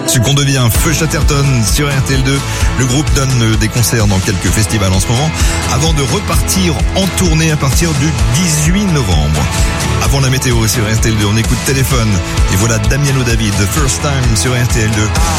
Ce qu'on devient Feu Chatterton sur RTL2. Le groupe donne des concerts dans quelques festivals en ce moment, avant de repartir en tournée à partir du 18 novembre. Avant la météo sur RTL2, on écoute Téléphone. Et voilà Damien David, The First Time sur RTL2.